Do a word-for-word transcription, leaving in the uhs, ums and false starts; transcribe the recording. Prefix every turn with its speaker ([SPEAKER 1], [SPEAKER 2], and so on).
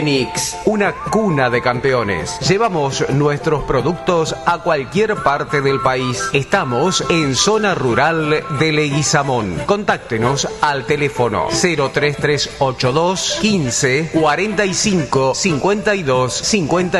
[SPEAKER 1] Fénix, una cuna de campeones. Llevamos nuestros productos a cualquier parte del país. Estamos en zona rural de Leguizamón. Contáctenos al teléfono cero tres tres ocho dos quince cuarenta y cinco cincuenta y dos cincuenta.